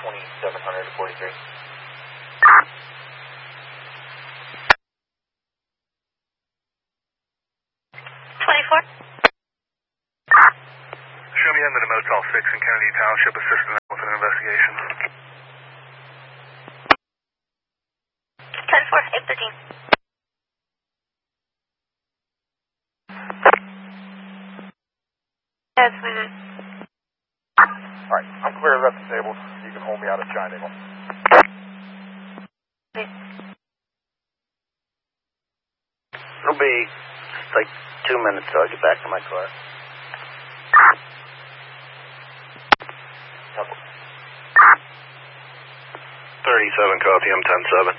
2700 to 43. 24. Show me into the Motel 6 in Kennedy Township, assisting them with an investigation. 10-4, 813. Yes, Alright, I'm clear of that disabled. You can hold me out at Giant Eagle. It'll be like 2 minutes till I get back to my car. 37, copy, I'm 10-7.